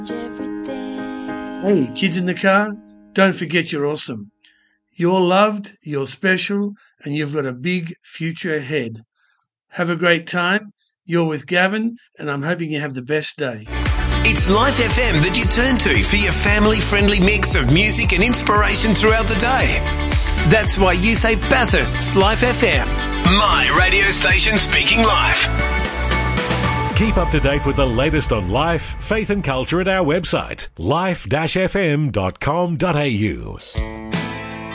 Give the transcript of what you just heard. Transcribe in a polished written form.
Hey, kids in the car, don't forget you're awesome. You're loved, you're special, and you've got a big future ahead. Have a great time. You're with Gavin, and I'm hoping you have the best day. It's Life FM that you turn to for your family-friendly mix of music and inspiration throughout the day. That's why you say Bathurst's Life FM. My radio station speaking life. Keep up to date with the latest on life, faith and culture at our website, life-fm.com.au.